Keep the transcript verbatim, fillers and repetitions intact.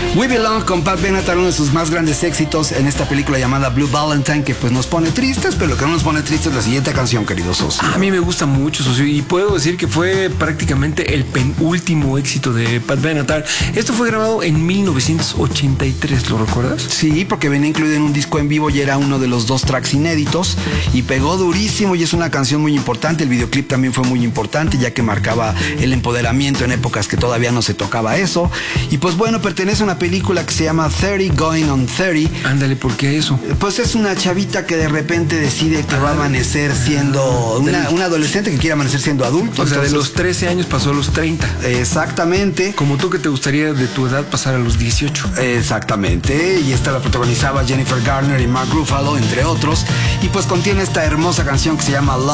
We Belong con Pat Benatar, uno de sus más grandes éxitos en esta película llamada Blue Valentine, que pues nos pone tristes, pero lo que no nos pone tristes es la siguiente canción, querido socio. A mí me gusta mucho, socio, y puedo decir que fue prácticamente el penúltimo éxito de Pat Benatar. Esto fue grabado en mil novecientos ochenta y tres, ¿lo recuerdas? Sí, porque venía incluido en un disco en vivo y era uno de los dos tracks inéditos y pegó durísimo y es una canción muy importante. El videoclip también fue muy importante, ya que marcaba el empoderamiento en épocas que todavía no se tocaba eso. Y pues bueno, pertenece a una película que se llama thirty Going on thirty. Ándale, ¿por qué eso? Pues es una chavita que de repente decide que va a amanecer siendo una, una adolescente que quiere amanecer siendo adulto. O sea, entonces, de los trece años pasó a los treinta. Exactamente. Como tú, que te gustaría de tu edad pasar a los dieciocho. Exactamente. Y esta la protagonizaba Jennifer Garner y Mark Ruffalo, entre otros. Y pues contiene esta hermosa canción que se llama Love